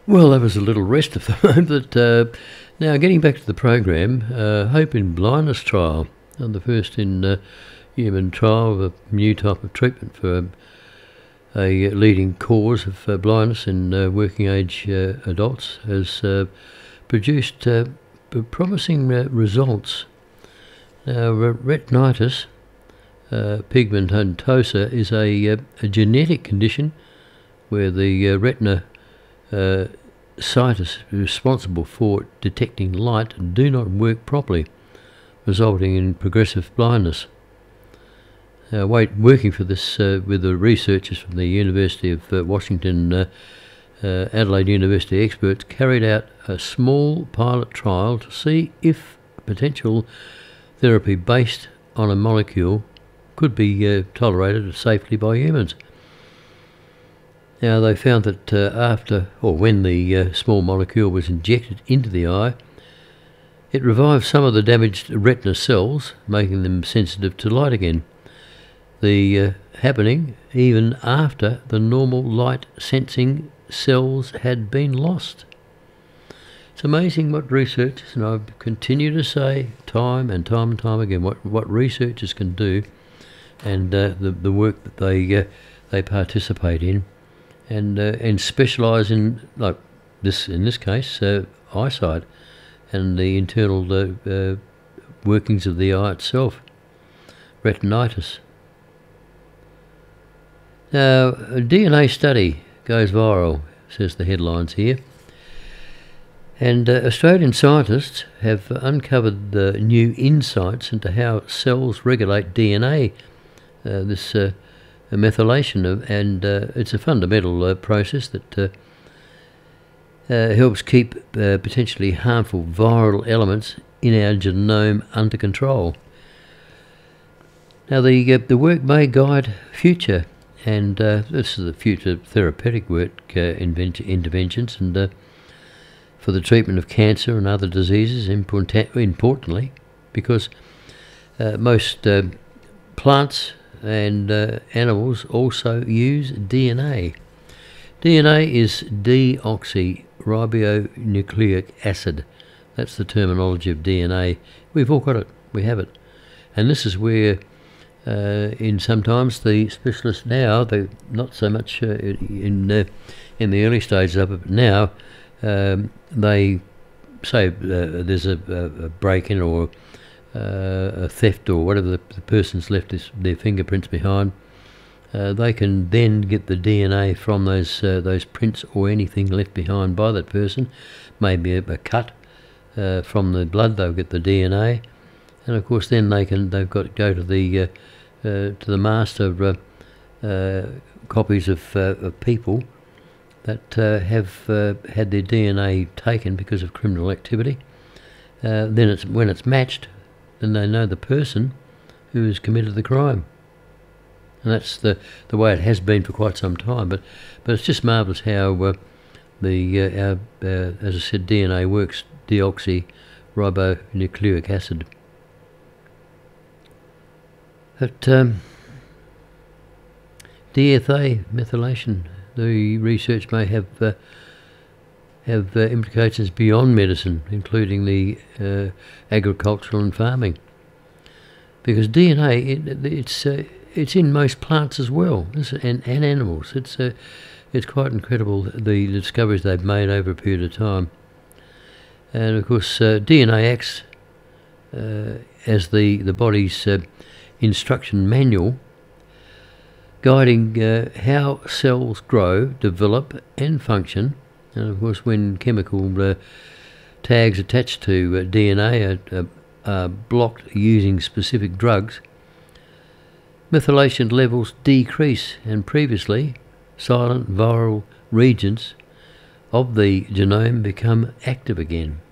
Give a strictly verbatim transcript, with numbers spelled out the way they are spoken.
Well, that was a little rest of the moment. Uh, now, getting back to the program, uh, Hope in Blindness trial, and the first in uh, human trial of a new type of treatment for a leading cause of uh, blindness in uh, working age uh, adults, has uh, produced uh, promising uh, results. Now, retinitis uh, pigmentosa is a, uh, a genetic condition where the uh, retina uh, cysts responsible for detecting light do not work properly, resulting in progressive blindness. Uh, wait, working for this uh, with the researchers from the University of uh, Washington, uh, uh, Adelaide University experts carried out a small pilot trial to see if potential therapy based on a molecule could be uh, tolerated safely by humans. Now, they found that uh, after, or when the uh, small molecule was injected into the eye, it revived some of the damaged retina cells, making them sensitive to light again. The uh, happening even after the normal light sensing cells had been lost. It's amazing what researchers, and I continue to say time and time and time again, what what researchers can do, and uh, the the work that they uh, they participate in, and uh, and specialise in, like this in this case, uh, eyesight, and the internal uh, uh, workings of the eye itself, retinitis. Now, a D N A study goes viral, says the headlines here, and uh, Australian scientists have uncovered uh, new insights into how cells regulate D N A, uh, this uh, methylation, of, and uh, it's a fundamental uh, process that uh, uh, helps keep uh, potentially harmful viral elements in our genome under control. Now, the, uh, the work may guide future And uh, this is the future therapeutic work uh, interventions, and uh, for the treatment of cancer and other diseases, important, importantly, because uh, most uh, plants and uh, animals also use D N A. D N A is deoxyribonucleic acid. That's the terminology of D N A. We've all got it. We have it. And this is where Uh, in sometimes the specialists now, they not so much uh, in uh, in the early stages of it, but now um, they say uh, there's a, a break-in or uh, a theft or whatever, the, the person's left this, their fingerprints behind. Uh, they can then get the D N A from those uh, those prints or anything left behind by that person, maybe a, a cut uh, from the blood. They'll get the D N A, and of course then they can they've got to go to the uh, Uh, to the master uh, uh, copies of, uh, of people that uh, have uh, had their D N A taken because of criminal activity. Uh, then it's when it's matched, then they know the person who has committed the crime, and that's the the way it has been for quite some time. But but it's just marvellous how uh, the uh, our, uh, as I said, D N A works, deoxyribonucleic acid. But um, D F A methylation, the research may have uh, have uh, implications beyond medicine, including the uh, agricultural and farming, because D N A it, it's uh, it's in most plants as well, and, and animals. It's uh, it's quite incredible the discoveries they've made over a period of time, and of course uh, D N A acts uh, as the the body's uh, instruction manual, guiding uh, how cells grow, develop and function. And of course when chemical uh, tags attached to uh, D N A are, are, are blocked using specific drugs, methylation levels decrease and previously silent viral regions of the genome become active again.